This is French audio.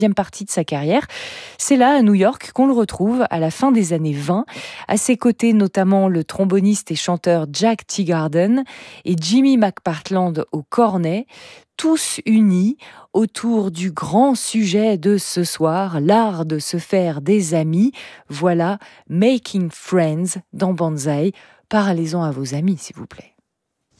deuxième partie de sa carrière. C'est là, à New York, qu'on le retrouve à la fin des années 20. À ses côtés, notamment le tromboniste et chanteur Jack Teagarden et Jimmy McPartland au cornet, tous unis autour du grand sujet de ce soir, l'art de se faire des amis. Voilà Making Friends dans Banzai. Parlez-en à vos amis, s'il vous plaît.